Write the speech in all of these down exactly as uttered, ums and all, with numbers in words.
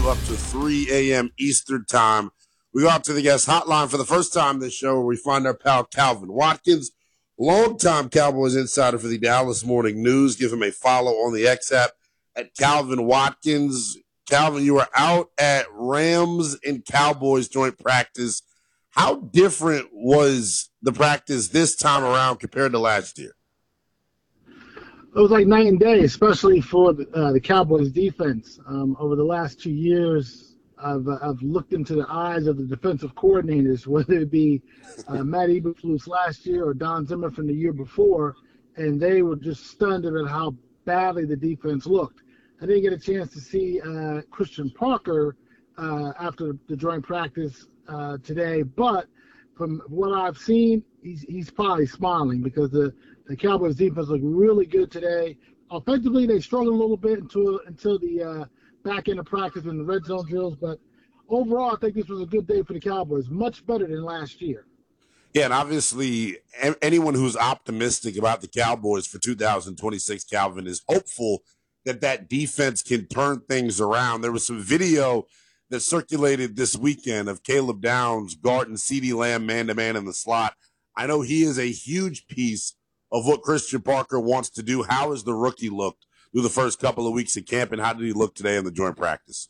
two up to three a.m. Eastern time. We go out to the guest hotline for the first time this show where we find our pal Calvin Watkins, longtime Cowboys insider for the Dallas Morning News. Give him a follow on the X app at Calvin Watkins. Calvin, you were out at Rams and Cowboys joint practice. How different was the practice this time around compared to last year? It was like night and day, especially for the, uh, the Cowboys defense. Um, over the last two years, I've, uh, I've looked into the eyes of the defensive coordinators, whether it be uh, Matt Eberflus last year or Don Zimmer from the year before, and they were just stunned at how badly the defense looked. I didn't get a chance to see uh, Christian Parker uh, after the joint practice uh, today, but from what I've seen, he's he's probably smiling because the, the Cowboys defense looked really good today. Offensively, they struggled a little bit until until the uh, back end of practice and the red zone drills, but overall, I think this was a good day for the Cowboys, much better than last year. Yeah, and obviously, anyone who's optimistic about the Cowboys for two thousand twenty-six, Calvin, is hopeful that that defense can turn things around. There was some video that circulated this weekend of Caleb Downs guarding CeeDee Lamb man-to-man in the slot. I know he is a huge piece of what Christian Parker wants to do. How has the rookie looked through the first couple of weeks at camp, and how did he look today in the joint practice?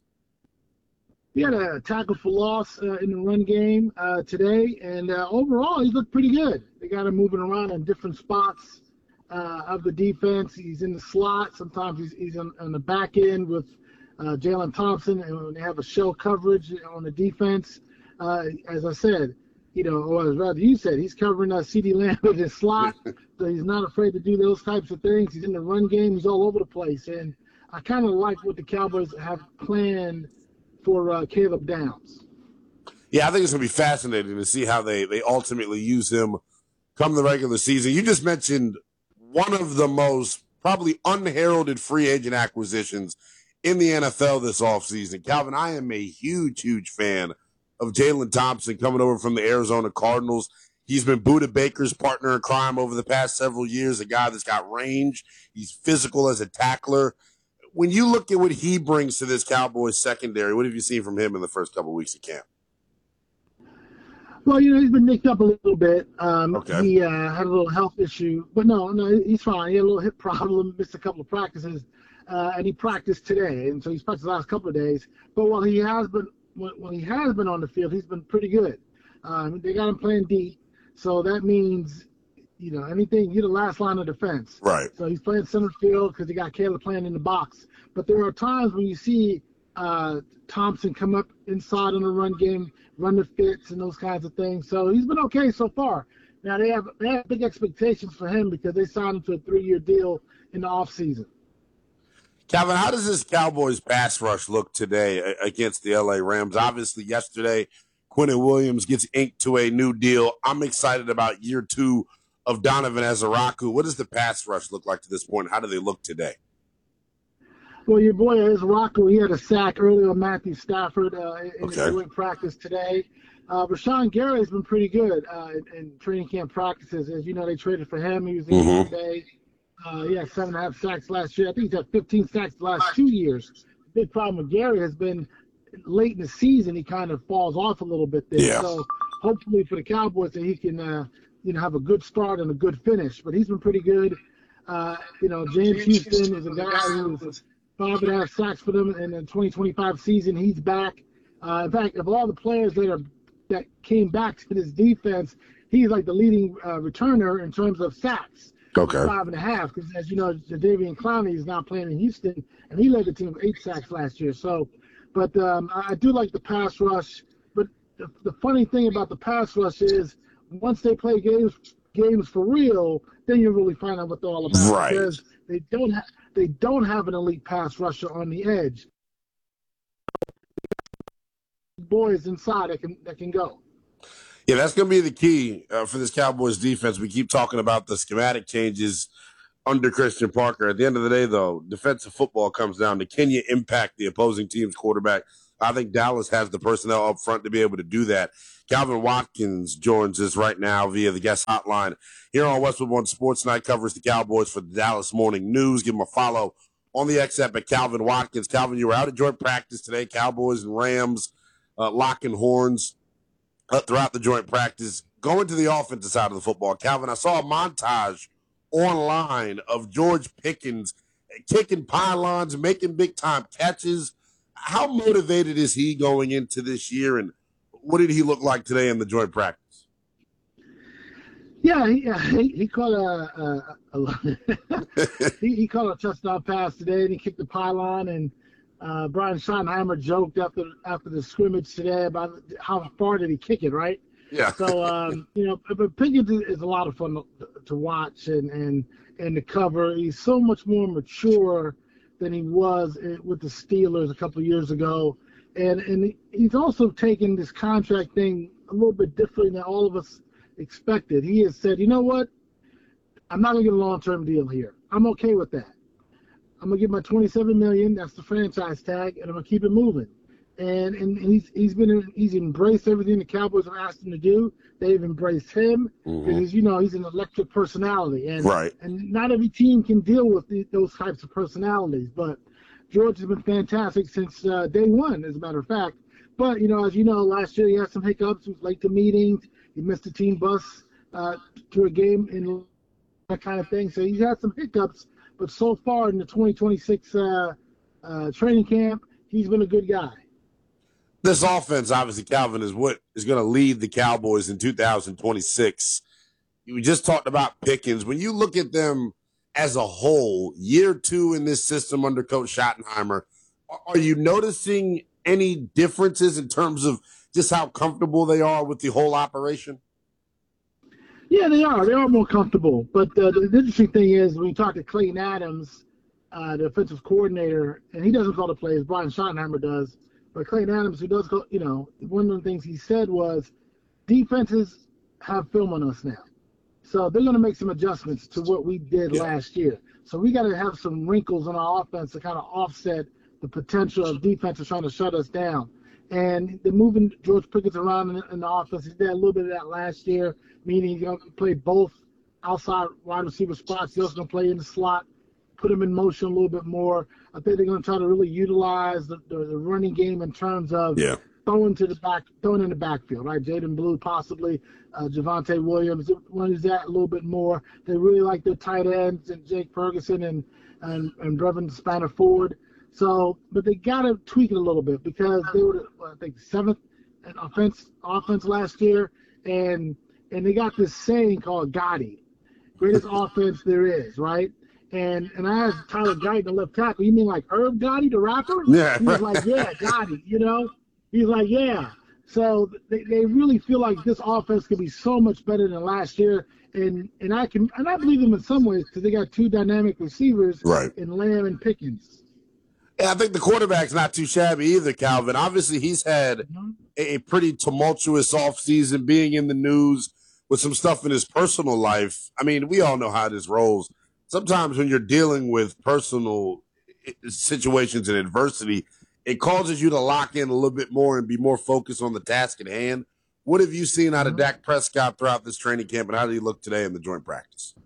He had a tackle for loss uh, in the run game uh, today, and uh, overall he looked pretty good. They got him moving around in different spots uh, of the defense. He's in the slot. Sometimes he's, he's on, on the back end with uh, Jalen Thompson, and when they have a shell coverage on the defense, uh, as I said, you know, or as rather you said, he's covering uh, CeeDee Lamb with his slot, so he's not afraid to do those types of things. He's in the run game. He's all over the place, and I kind of like what the Cowboys have planned for uh, Caleb Downs. Yeah, I think it's going to be fascinating to see how they, they ultimately use him come the regular season. You just mentioned one of the most probably unheralded free agent acquisitions in the N F L this offseason. Calvin, I am a huge, huge fan of Jalen Thompson coming over from the Arizona Cardinals. He's been Budda Baker's partner in crime over the past several years, a guy that's got range. He's physical as a tackler. When you look at what he brings to this Cowboys secondary, what have you seen from him in the first couple of weeks of camp? Well, you know, he's been nicked up a little bit. Um, okay. He uh, had a little health issue, but no, no, he's fine. He had a little hip problem, missed a couple of practices, uh, and he practiced today, and so he's practiced the last couple of days. But while he has been, when, when he has been on the field, he's been pretty good. Um, they got him playing deep, so that means, you know, anything, you're the last line of defense. Right. So he's playing center field because he got Caleb playing in the box. But there are times when you see uh, Thompson come up inside on the run game, run the fits and those kinds of things. So he's been okay so far. Now they have they have big expectations for him because they signed him to a three-year deal in the offseason. Calvin, how does this Cowboys pass rush look today against the L A Rams? Obviously, yesterday, Quinnen Williams gets inked to a new deal. I'm excited about year two of Donovan Ezeraku. What does the pass rush look like to this point? How do they look today? Well, your boy Ezeraku, he had a sack earlier on Matthew Stafford uh, in okay. the joint practice today. Uh, Rashawn Gary has been pretty good uh, in, in training camp practices. As you know, they traded for him. He was in mm-hmm. today. Uh, he had seven and a half sacks last year. I think he's had fifteen sacks the last two years. The big problem with Gary has been late in the season, he kind of falls off a little bit there. Yeah. So hopefully for the Cowboys that he can, uh, you know, have a good start and a good finish. But he's been pretty good. Uh, you know, James Houston is a guy who's five and a half sacks for them in the twenty twenty-five season. He's back. Uh, in fact, of all the players that are that came back to this defense, he's like the leading uh, returner in terms of sacks. Okay. Five and a half, because as you know, Jadeveon Clowney is now playing in Houston, and he led the team with eight sacks last year. So, but um, I do like the pass rush. But the, the funny thing about the pass rush is once they play games games for real, then you really find out what they're all about. Right. Because they don't have they don't have an elite pass rusher on the edge. Boys inside that can that can go. Yeah, that's going to be the key uh, for this Cowboys defense. We keep talking about the schematic changes under Christian Parker. At the end of the day, though, defensive football comes down to can you impact the opposing team's quarterback? I think Dallas has the personnel up front to be able to do that. Calvin Watkins joins us right now via the guest hotline here on Westwood One Sports Night, covers the Cowboys for the Dallas Morning News. Give him a follow on the X F at Calvin Watkins. Calvin, you were out at joint practice today. Cowboys and Rams uh, locking horns uh, throughout the joint practice. Going to the offensive side of the football, Calvin, I saw a montage online of George Pickens kicking pylons, making big-time catches. How motivated is he going into this year, and what did he look like today in the joint practice? Yeah, he he, he caught a, a, a he, he caught a touchdown pass today, and he kicked the pylon. And uh, Brian Schottenheimer joked after after the scrimmage today about how far did he kick it, right? Yeah. So um, you know, but Pickens is a lot of fun to, to watch and and and to cover. He's so much more mature than he was with the Steelers a couple of years ago, and and he's also taken this contract thing a little bit differently than all of us expected. He has said, you know what, I'm not gonna get a long-term deal here. I'm okay with that. I'm gonna get my twenty-seven million dollars. That's the franchise tag, and I'm gonna keep it moving. And and he's he's been he's embraced everything the Cowboys have asked him to do. They've embraced him mm-hmm. because you know he's an electric personality, and right. and not every team can deal with the, those types of personalities. But George has been fantastic since uh, day one, as a matter of fact. But you know, as you know, last year he had some hiccups. He was late to meetings. He missed the team bus uh, to a game and that kind of thing. So he's had some hiccups. But so far in the twenty twenty-six uh, uh, training camp, he's been a good guy. This offense, obviously, Calvin, is what is going to lead the Cowboys in two thousand twenty-six. We just talked about Pickens. When you look at them as a whole, year two in this system under Coach Schottenheimer, are you noticing any differences in terms of just how comfortable they are with the whole operation? Yeah, they are. They are more comfortable. But uh, the, the interesting thing is when you talk to Clayton Adams, uh, the offensive coordinator, and he doesn't call the plays, Brian Schottenheimer does. But Clayton Adams, who does go, you know, one of the things he said was defenses have film on us now. So they're going to make some adjustments to what we did yeah. last year. So we got to have some wrinkles in our offense to kind of offset the potential of defenses trying to shut us down. And they're moving George Pickens around in, in the offense. He did a little bit of that last year, meaning he's going to play both outside wide receiver spots. He's also going to play in the slot, put him in motion a little bit more. I think they're going to try to really utilize the, the, the running game in terms of yeah. throwing to the back, throwing in the backfield, right? Jaden Blue, possibly uh, Javonte Williams, one is that a little bit more. They really like their tight ends and Jake Ferguson and and and Brevin Spanner-Ford. So, but they got to tweak it a little bit because they were, I think, seventh in offense offense last year, and and they got this saying called Gotti, greatest offense there is, right? And and I asked Tyler Guyton, the left tackle, you mean like Herb Gotti, the rapper? Yeah. He was like, yeah, Gotti, you know? He's like, yeah. So they, they really feel like this offense could be so much better than last year. And and I can and I believe them in some ways because they got two dynamic receivers right. in Lamb and Pickens. Yeah, I think the quarterback's not too shabby either, Calvin. Obviously, he's had mm-hmm. a, a pretty tumultuous offseason, being in the news with some stuff in his personal life. I mean, we all know how this rolls. Sometimes when you're dealing with personal situations and adversity, it causes you to lock in a little bit more and be more focused on the task at hand. What have you seen out of Dak Prescott throughout this training camp, and how did he look today in the joint practice?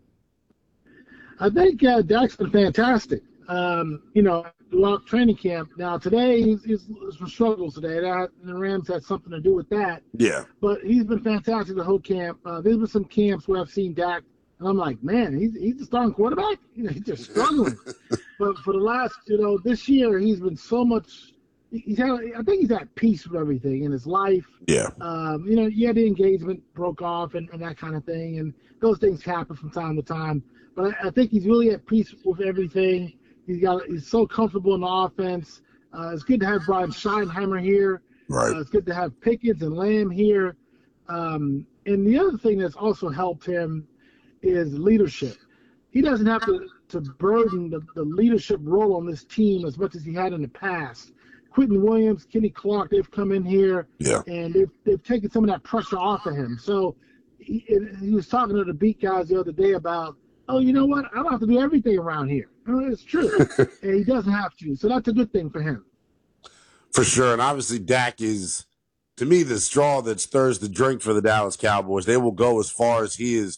I think uh, Dak's been fantastic. Um, you know, throughout training camp. Now, today, he's, he's some struggles today. That, the Rams had something to do with that. Yeah. But he's been fantastic the whole camp. Uh, there's been some camps where I've seen Dak, and I'm like, man, he's he's the starting quarterback? You know, he's just struggling. But for the last, you know, this year, he's been so much – he's had, I think he's at peace with everything in his life. Yeah. Um, you know, yeah, the engagement broke off and, and that kind of thing, and those things happen from time to time. But I, I think he's really at peace with everything. He's got. He's so comfortable in the offense. Uh, it's good to have Brian Schottenheimer here. Right. Uh, it's good to have Pickens and Lamb here. Um, and the other thing that's also helped him is leadership. He doesn't have to, to burden the, the leadership role on this team as much as he had in the past. Quentin Williams, Kenny Clark, they've come in here, yeah. and they've, they've taken some of that pressure off of him. So he, he was talking to the beat guys the other day about, oh, you know what? I don't have to do everything around here. It's true. And he doesn't have to. So that's a good thing for him. For sure. And obviously Dak is, to me, the straw that stirs the drink for the Dallas Cowboys. They will go as far as he is